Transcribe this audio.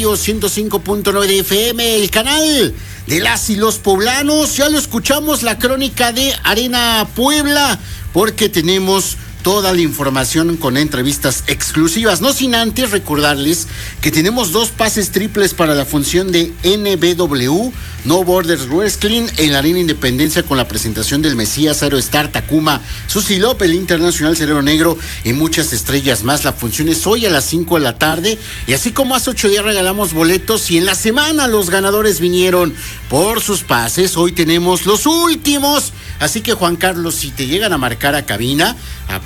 105.9 de FM, el canal de las y los poblanos. Ya lo escuchamos, la crónica de Arena Puebla, porque tenemos toda la información con entrevistas exclusivas. No sin antes recordarles que tenemos 2 pases triples para la función de NBW, No Borders Wrestling, en la Arena Independencia, con la presentación del Mesías, Aerostar, Takuma, Susi López, el Internacional Cerebro Negro y muchas estrellas más. La función es hoy a las 5 de la tarde, y así como hace 8 días regalamos boletos y en la semana los ganadores vinieron por sus pases, hoy tenemos los últimos. Así que, Juan Carlos, si te llegan a marcar a cabina,